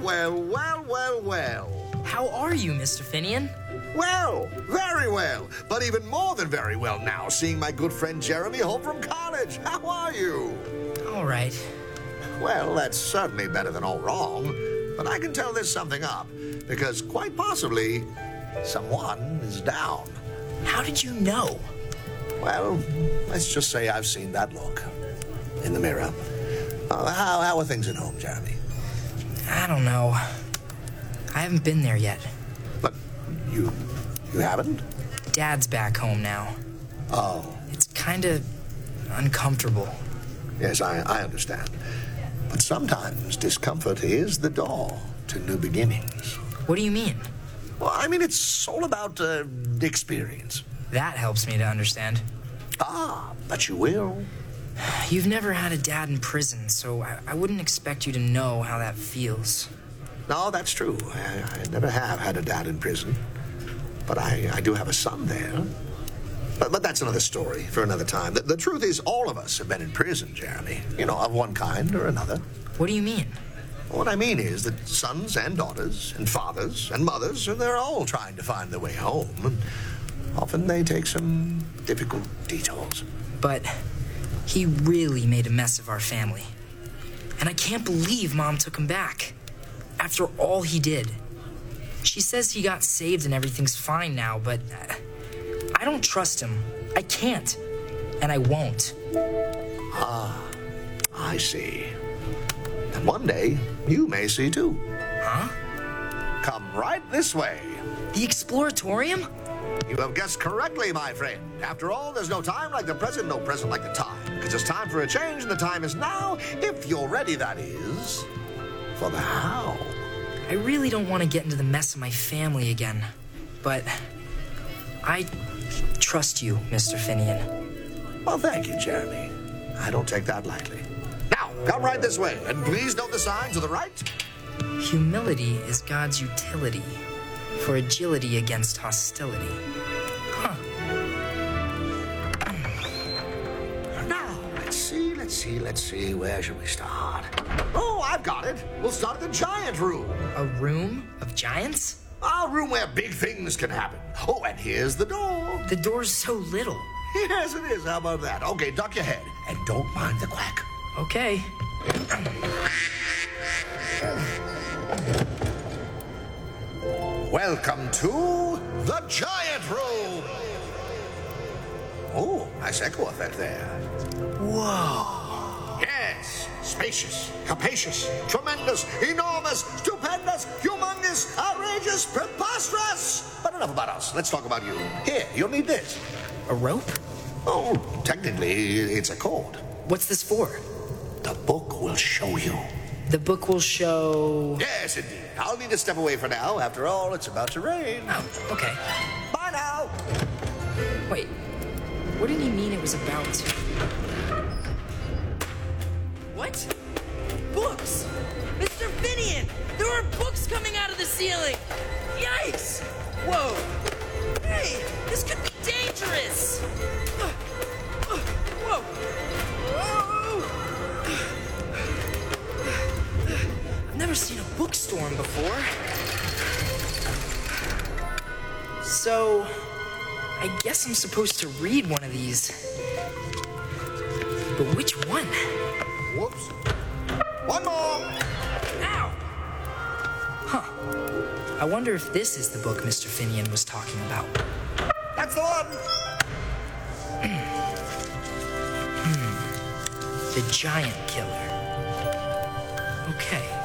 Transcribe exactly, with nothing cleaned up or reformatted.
well, well, well, well. How are you, Mister Finian? Well, very well. But even more than very well now, seeing my good friend Jeremy home from college. How are you? All right. Well, that's certainly better than all wrong. But I can tell there's something up. Because quite possibly, someone is down. How did you know? Well, let's just say I've seen that look in the mirror. Uh, how, how are things at home, Jeremy? I don't know. I haven't been there yet. But you, you haven't? Dad's back home now. Oh. It's kind of uncomfortable. Yes, I, I understand. But sometimes discomfort is the door to new beginnings. What do you mean? Well, I mean, it's all about uh, experience. That helps me to understand. Ah, but you will. You've never had a dad in prison, so I, I wouldn't expect you to know how that feels. No, that's true. I, I never have had a dad in prison. But I, I do have a son there. But, but that's another story for another time. The, the truth is, all of us have been in prison, Jeremy. You know, of one kind or another. What do you mean? What I mean is that sons and daughters and fathers and mothers, they're all trying to find their way home. And often they take some difficult detours. But he really made a mess of our family. And I can't believe Mom took him back. After all he did. She says he got saved and everything's fine now, but I don't trust him. I can't. And I won't. Ah, I see. And one day, you may see too. Huh? Come right this way. The Exploratorium? You have guessed correctly, my friend. After all, there's no time like the present, no present like the time. Because it's time for a change, and the time is now, if you're ready, that is, for the how. I really don't want to get into the mess of my family again. But I trust you, Mister Finian. Well, thank you, Jeremy. I don't take that lightly. Now, come right this way, and please note the sign to the right. Humility is God's utility for agility against hostility. Huh. Now, let's see, let's see, let's see. Where should we start? Oh, I've got it. We'll start at the giant room. A room of giants? A room where big things can happen. Oh, and here's the door. The door's so little. Yes, it is. How about that? Okay, duck your head, and don't mind the quack. Okay. Welcome to the giant room. Oh, nice echo effect there. Whoa. Yes, spacious, capacious, tremendous, enormous, stupendous, humongous, outrageous, preposterous. But enough about us. Let's talk about you. Here, you'll need this. A rope? Oh, technically, it's a code. What's this for? The book will show you. The book will show... Yes, indeed. I'll need to step away for now. After all, it's about to rain. Oh, okay. Bye now. Wait, what did he mean it was about to... What? Books! Mister Finian! There are books coming out of the ceiling! Yikes! Whoa! Hey, this could be dangerous! Whoa! Whoa! I've never seen a bookstorm before. So, I guess I'm supposed to read one of these. But which one? Whoops. One more. Ow! Huh. I wonder if this is the book Mister Finian was talking about. That's the one. hmm. The Giant Killer. Okay.